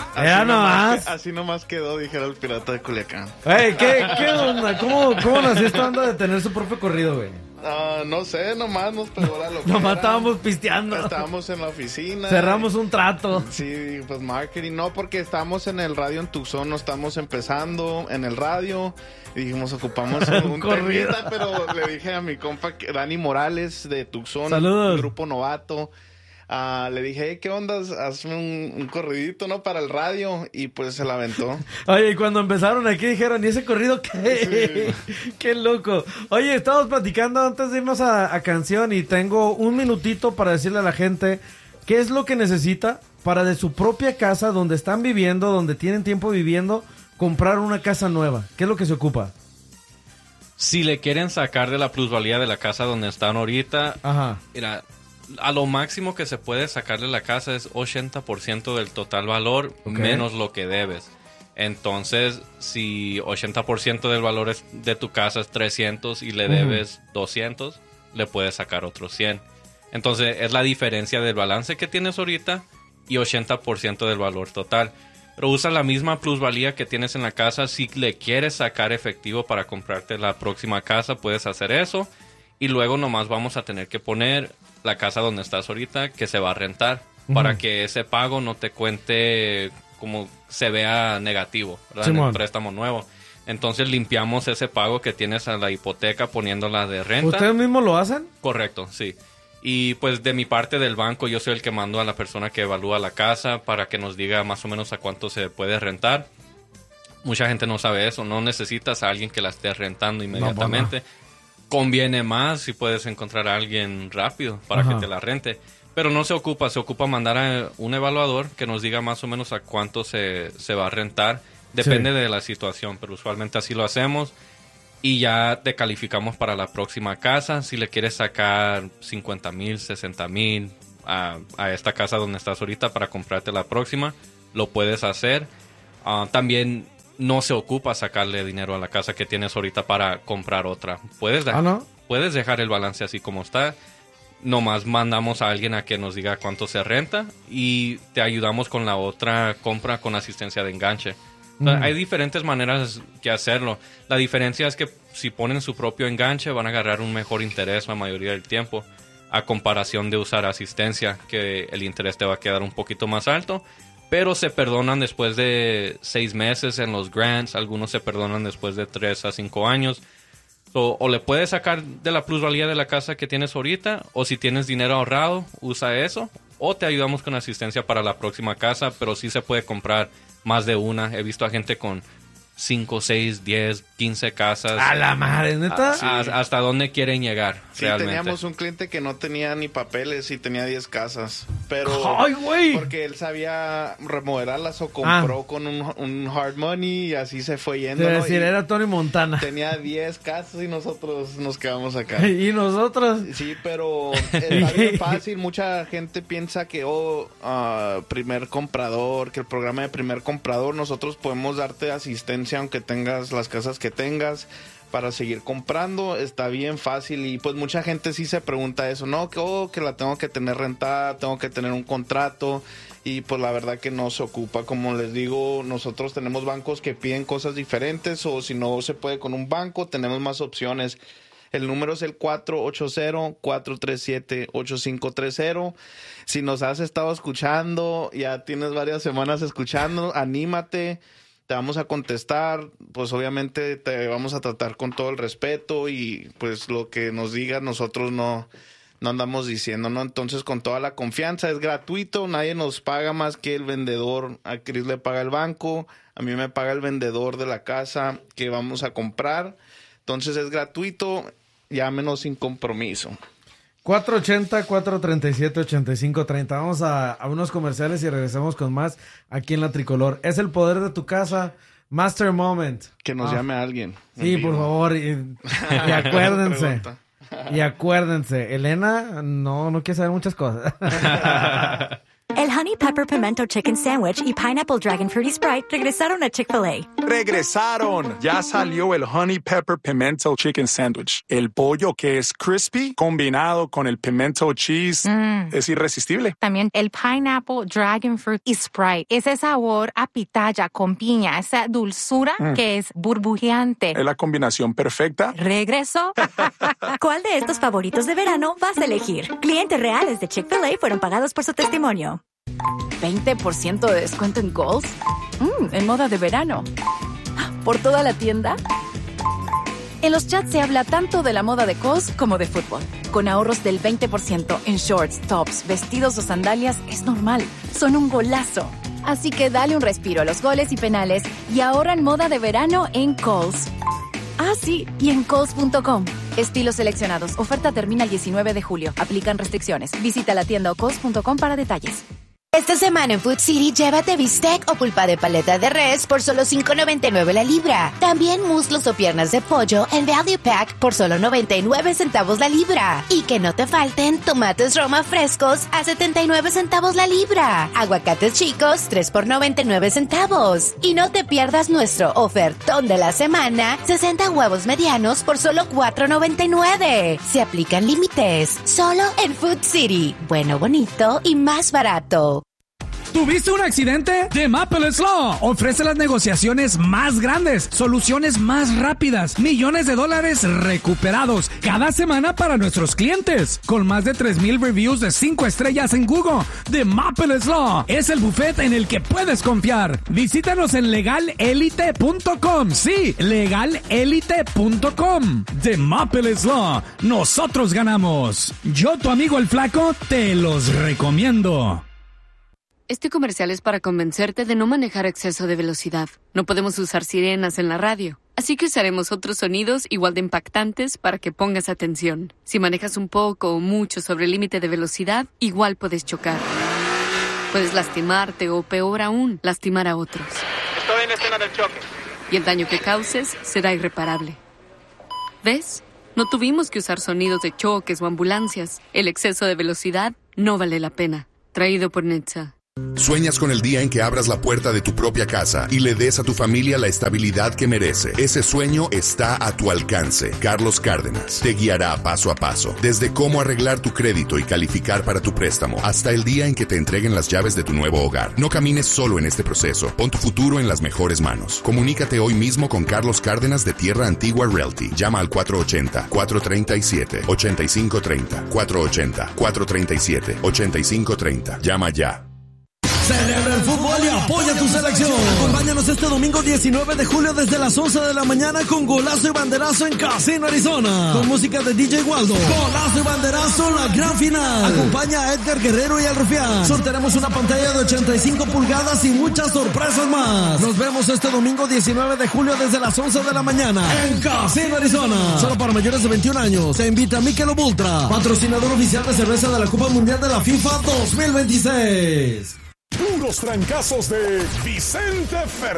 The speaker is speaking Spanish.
Así nomás quedó, dijera el pirata de Culiacán. Ey, ¿qué onda? ¿Cómo nació esta onda de tener su propio corrido, güey? No sé, nomás nos pegó la locura. Nomás estábamos pisteando. Estábamos en la oficina. Cerramos un trato. Sí, pues marketing. No, porque estábamos en el radio en Tucson, no estamos empezando en el radio. Y dijimos, ocupamos un corrido. Pero le dije a mi compa Dani Morales de Tucson. Saludos. Grupo Novato. Le dije, hey, ¿qué onda? Hazme un corridito, ¿no? Para el radio. Y pues se la aventó. Oye, y cuando empezaron aquí dijeron, ¿y ese corrido qué? Sí. Qué loco. Oye, estamos platicando antes de irnos a canción y tengo un minutito para decirle a la gente qué es lo que necesita para de su propia casa, donde están viviendo, donde tienen tiempo viviendo, comprar una casa nueva. ¿Qué es lo que se ocupa? Si le quieren sacar de la plusvalía de la casa donde están ahorita, mira, a lo máximo que se puede sacarle la casa es 80% del total valor, menos lo que debes. Entonces, si 80% del valor de tu casa es 300 y le debes 200, le puedes sacar otros 100. Entonces, es la diferencia del balance que tienes ahorita y 80% del valor total. Pero usa la misma plusvalía que tienes en la casa. Si le quieres sacar efectivo para comprarte la próxima casa, puedes hacer eso. Y luego nomás vamos a tener que poner la casa donde estás ahorita, que se va a rentar, para que ese pago no te cuente como se vea negativo, ¿verdad? En el préstamo nuevo. Entonces limpiamos ese pago que tienes a la hipoteca poniéndola de renta. ¿Ustedes mismos lo hacen? Correcto, sí. Y pues de mi parte del banco, yo soy el que mando a la persona que evalúa la casa para que nos diga más o menos a cuánto se puede rentar. Mucha gente no sabe eso, no necesitas a alguien que la esté rentando inmediatamente. No. Conviene más si puedes encontrar a alguien rápido para que te la rente. Pero no se ocupa mandar a un evaluador que nos diga más o menos a cuánto se va a rentar. Depende de la situación, pero usualmente así lo hacemos. Y ya te calificamos para la próxima casa. Si le quieres sacar 50,000, 60,000 a esta casa donde estás ahorita para comprarte la próxima, lo puedes hacer. También no se ocupa sacarle dinero a la casa que tienes ahorita para comprar otra. Puedes dejar el balance así como está. Nomás mandamos a alguien a que nos diga cuánto se renta y te ayudamos con la otra compra con asistencia de enganche. O sea, hay diferentes maneras que hacerlo. La diferencia es que si ponen su propio enganche van a agarrar un mejor interés la mayoría del tiempo, a comparación de usar asistencia, que el interés te va a quedar un poquito más alto. Pero se perdonan después de 6 meses en los grants. Algunos se perdonan después de 3 a 5 años. O le puedes sacar de la plusvalía de la casa que tienes ahorita. O si tienes dinero ahorrado, usa eso. O te ayudamos con asistencia para la próxima casa. Pero sí se puede comprar más de una. He visto a gente con 5, 6, 10, 15 casas. A la madre, ¿neta? Hasta dónde quieren llegar, sí, realmente. Teníamos un cliente que no tenía ni papeles y tenía 10 casas. Pero ¡ay, güey! Porque él sabía remodelarlas o compró con un hard money y así se fue yendo. Es ¿no? decir, era Tony Montana. Tenía 10 casas y nosotros nos quedamos acá. ¿Y nosotros? Sí, pero está bien fácil. Mucha gente piensa que, primer comprador, que el programa de primer comprador, nosotros podemos darte asistencia aunque tengas las casas que tengas para seguir comprando. Está bien fácil y pues mucha gente sí se pregunta eso, ¿no? Que la tengo que tener rentada, tengo que tener un contrato y pues la verdad que no se ocupa. Como les digo, nosotros tenemos bancos que piden cosas diferentes o si no se puede con un banco, tenemos más opciones. El número es el 480-437-8530. Si nos has estado escuchando, ya tienes varias semanas escuchando, anímate. Te vamos a contestar, pues obviamente te vamos a tratar con todo el respeto y pues lo que nos digas nosotros no andamos diciendo, ¿no? Entonces con toda la confianza, es gratuito, nadie nos paga más que el vendedor. A Chris le paga el banco, a mí me paga el vendedor de la casa que vamos a comprar. Entonces es gratuito, llámenos sin compromiso. 480-437-8530. Vamos a unos comerciales y regresamos con más aquí en La Tricolor. Es el poder de tu casa. Master Moment. Que nos llame a alguien. Sí, por favor. Y acuérdense. Y acuérdense. Elena no quiere saber muchas cosas. El Honey Pepper Pimento Chicken Sandwich y Pineapple Dragon Fruity Sprite regresaron a Chick-fil-A. ¡Regresaron! Ya salió el Honey Pepper Pimento Chicken Sandwich. El pollo que es crispy combinado con el pimento cheese es irresistible. También el Pineapple Dragon Fruit y Sprite. Ese sabor a pitaya con piña, esa dulzura que es burbujeante. Es la combinación perfecta. ¿Regreso? ¿Cuál de estos favoritos de verano vas a elegir? Clientes reales de Chick-fil-A fueron pagados por su testimonio. 20% de descuento en Kohl's. En moda de verano. ¿Por toda la tienda? En los chats se habla tanto de la moda de Kohl's como de fútbol. Con ahorros del 20% en shorts, tops, vestidos o sandalias es normal. Son un golazo. Así que dale un respiro a los goles y penales y ahorra en moda de verano en Kohl's. Ah, sí, y en Kohl's.com. Estilos seleccionados. Oferta termina el 19 de julio. Aplican restricciones. Visita la tienda o Kohl's.com para detalles. Esta semana en Food City, llévate bistec o pulpa de paleta de res por solo $5.99 la libra. También muslos o piernas de pollo en Value Pack por solo 99 centavos la libra. Y que no te falten tomates Roma frescos a 79 centavos la libra. Aguacates chicos, 3 por 99 centavos. Y no te pierdas nuestro ofertón de la semana, 60 huevos medianos por solo $4.99. Se aplican límites. Solo en Food City. Bueno, bonito y más barato. ¿Tuviste un accidente? The Maples Law ofrece las negociaciones más grandes, soluciones más rápidas, millones de dólares recuperados cada semana para nuestros clientes. Con más de 3,000 reviews de 5 estrellas en Google, The Maples Law es el bufete en el que puedes confiar. Visítanos en legalelite.com. Sí, legalelite.com. The Maples Law. Nosotros ganamos. Yo, tu amigo el Flaco, te los recomiendo. Este comercial es para convencerte de no manejar a exceso de velocidad. No podemos usar sirenas en la radio, así que usaremos otros sonidos igual de impactantes para que pongas atención. Si manejas un poco o mucho sobre el límite de velocidad, igual puedes chocar. Puedes lastimarte o, peor aún, lastimar a otros. Estoy en la escena del choque. Y el daño que causes será irreparable. ¿Ves? No tuvimos que usar sonidos de choques o ambulancias. El exceso de velocidad no vale la pena. Traído por NHTSA. Sueñas con el día en que abras la puerta de tu propia casa y le des a tu familia la estabilidad que merece. Ese sueño está a tu alcance. Carlos Cárdenas te guiará paso a paso, desde cómo arreglar tu crédito y calificar para tu préstamo, hasta el día en que te entreguen las llaves de tu nuevo hogar. No camines solo en este proceso. Pon tu futuro en las mejores manos. Comunícate hoy mismo con Carlos Cárdenas de Tierra Antigua Realty. Llama al 480-437-8530. 480-437-8530. Llama ya. Celebra el fútbol y apoya tu selección. Acompáñanos este domingo 19 de julio desde las 11 de la mañana con Golazo y Banderazo en Casino Arizona. Con música de DJ Waldo. Golazo y Banderazo, la gran final. Acompaña a Edgar Guerrero y al Rufián. Sortearemos una pantalla de 85 pulgadas y muchas sorpresas más. Nos vemos este domingo 19 de julio desde las 11 de la mañana en Casino Arizona. Solo para mayores de 21 años. Te invita Michelob Ultra, patrocinador oficial de cerveza de la Copa Mundial de la FIFA 2026. Puros trancazos de Vicente Fernández.